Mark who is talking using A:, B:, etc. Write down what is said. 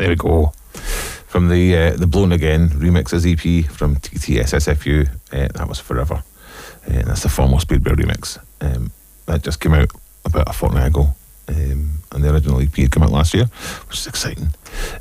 A: There we go. From the Blown Again remixes EP from TTSSFU. That was Forever. And that's the formal Speedbird remix. That just came out about a fortnight ago. And the original EP had come out last year, which is exciting.